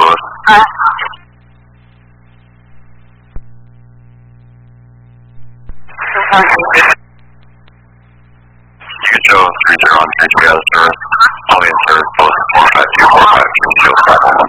Louis. You can show 30 on 3 out of service. Only in service, post 45245, show 511.